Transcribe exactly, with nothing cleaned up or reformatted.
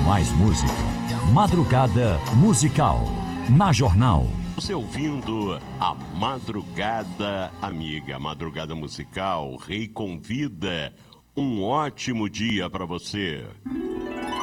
mais música. Madrugada Musical, na Jornal. Você ouvindo a Madrugada Amiga, Madrugada Musical, Rei convida. Um ótimo dia para você.